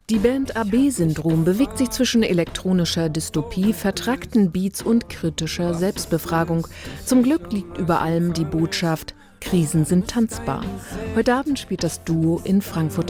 Die Band AB-Syndrom bewegt sich zwischen elektronischer Dystopie, vertrackten Beats und kritischer Selbstbefragung. Zum Glück liegt über allem die Botschaft: Krisen sind tanzbar. Heute Abend spielt das Duo in Frankfurt